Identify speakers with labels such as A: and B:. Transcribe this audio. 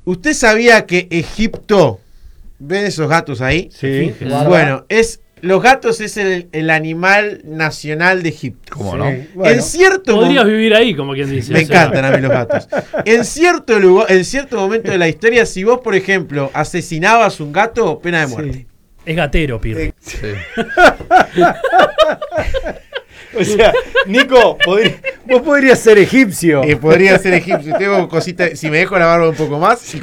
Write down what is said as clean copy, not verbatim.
A: ¿Usted sabía que Egipto, ven esos gatos ahí?
B: Sí.
A: Bueno, los gatos es el animal nacional de Egipto.
C: ¿Cómo no?
B: Bueno.
A: En cierto
D: Podrías vivir ahí, como quien dice.
A: Me encantan a mí los gatos. En cierto momento de la historia, si vos, por ejemplo, asesinabas un gato, pena de muerte.
D: Es gatero, Pirro.
C: Sí.
B: O sea, Nico, vos podrías ser egipcio.
A: Podría ser egipcio. Tengo cositas, si me dejo la barba un poco más,